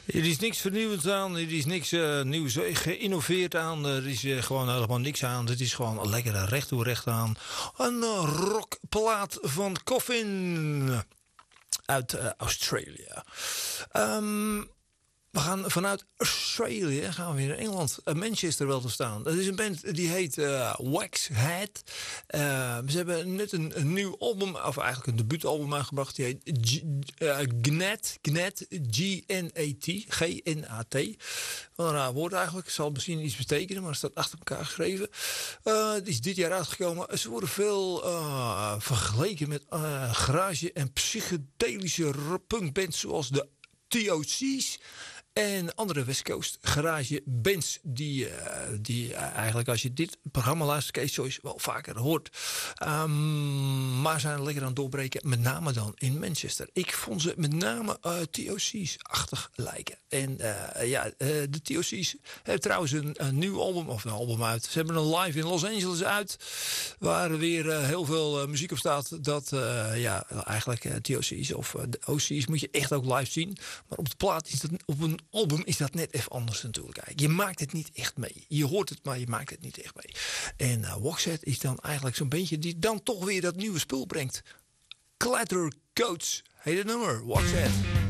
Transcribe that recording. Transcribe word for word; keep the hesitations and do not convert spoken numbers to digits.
Er is niks vernieuwends aan, er is niks uh, nieuws geïnnoveerd aan, er is uh, gewoon helemaal niks aan. Het is gewoon een lekkere recht toe recht aan. Een uh, rockplaat van Coffin uit uh, Australië. Um, We gaan vanuit Australië gaan we weer naar Engeland, uh, Manchester wel te staan. Dat is een band die heet uh, Waxhead. Uh, ze hebben net een, een nieuw album, of eigenlijk een debuutalbum aangebracht. Die heet G, uh, Gnat, Gnat, G N A T, G N A T. Wat een raar woord eigenlijk, zal misschien iets betekenen, maar het staat achter elkaar geschreven. Uh, het is dit jaar uitgekomen. Ze worden veel uh, vergeleken met uh, garage en psychedelische punkbands zoals de T O C's. En andere West Coast garage bands die, uh, die uh, eigenlijk als je dit programma luistert, Case Choice, wel vaker hoort. Um, maar zijn lekker aan het doorbreken, met name dan in Manchester. Ik vond ze met name uh, T O C's-achtig lijken. En uh, ja, uh, de T O C's hebben trouwens een, een nieuw album, of een album uit. Ze hebben een live in Los Angeles uit, waar weer uh, heel veel uh, muziek op staat. Dat uh, ja, eigenlijk uh, T O C's of uh, de O C's moet je echt ook live zien. Maar op de plaat is dat op een album is dat net even anders natuurlijk. Je maakt het niet echt mee. Je hoort het, maar je maakt het niet echt mee. En uh, Waxhead is dan eigenlijk zo'n beetje die dan toch weer dat nieuwe spul brengt. Clatter Coats heet het nummer. Waxhead.